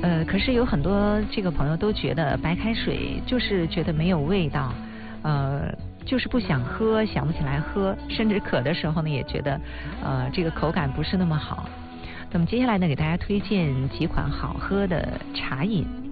可是有很多这个朋友都觉得白开水就是觉得没有味道，就是不想喝，想不起来喝，甚至渴的时候呢也觉得这个口感不是那么好。那么接下来呢，给大家推荐几款好喝的茶饮。